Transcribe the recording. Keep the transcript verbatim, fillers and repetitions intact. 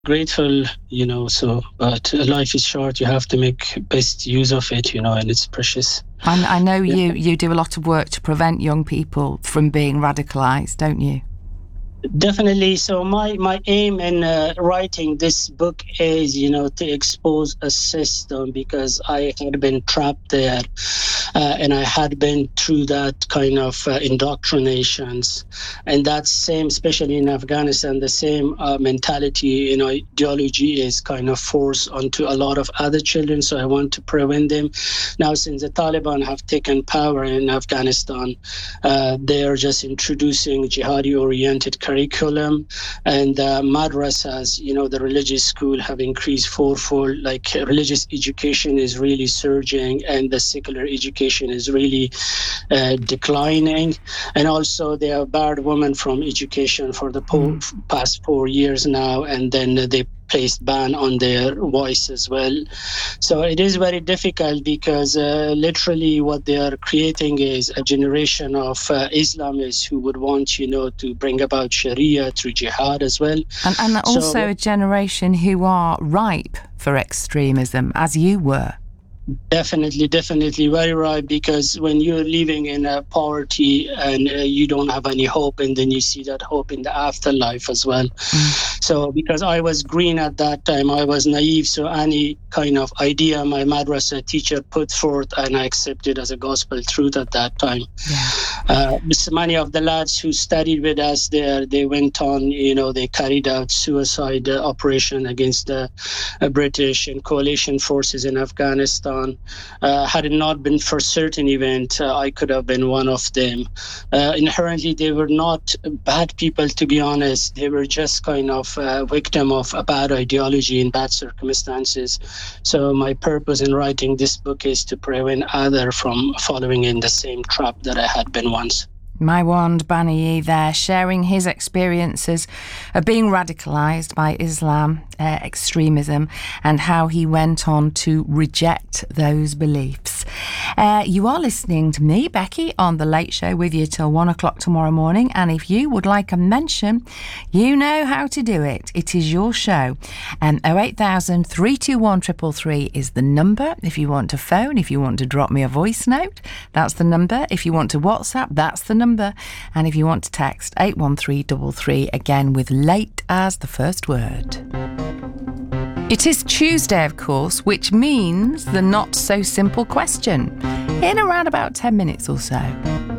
grateful, you know, so, but life is short. You have to make best use of it, you know, and it's precious. And I know Yeah. you, you do a lot of work to prevent young people from being radicalised, don't you? Definitely. So my my aim in uh, writing this book is, you know, to expose a system, because I had been trapped there, uh, and I had been through that kind of uh, indoctrinations, and that same, especially in Afghanistan, the same uh, mentality, you know, ideology is kind of forced onto a lot of other children. So I want to prevent them. Now, since the Taliban have taken power in Afghanistan, uh, they are just introducing jihadi-oriented curriculum, and uh, madrasas, you know, the religious school have increased fourfold. Like uh, religious education is really surging, and the secular education is really uh, declining. And also, they have barred women from education for the po- Mm. past four years now, and then they placed ban on their voice as well. So it is very difficult, because uh, literally what they are creating is a generation of uh, Islamists who would want, you know, to bring about Sharia through jihad as well. And, and also So a generation who are ripe for extremism, as you were. definitely, definitely very right, because when you're living in a poverty and uh, you don't have any hope, and then you see that hope in the afterlife as well. Mm. So because I was green at that time, I was naive. So any kind of idea my madrasa teacher put forth, and I accepted as a gospel truth at that time. Yeah. Uh, many of the lads who studied with us there, they went on, you know, they carried out suicide uh, operation against the uh, British and coalition forces in Afghanistan. Uh, had it not been for certain event, uh, I could have been one of them. Uh, inherently, they were not bad people, to be honest. They were just kind of a victim of a bad ideology in bad circumstances. So my purpose in writing this book is to prevent others from following in the same trap that I had been once. Maiwand Banayi there, sharing his experiences of being radicalised by Islam uh, extremism, and how he went on to reject those beliefs. Uh, you are listening to me, Becky, on The Late Show, with you till one o'clock tomorrow morning. And if you would like a mention, you know how to do it. It is your show. And oh eight thousand, three two one, three three three is the number. If you want to phone, if you want to drop me a voice note, that's the number. If you want to WhatsApp, that's the number. And if you want to text, eight one three three three, again with late as the first word. It is Tuesday, of course, which means the not so simple question in around about ten minutes or so.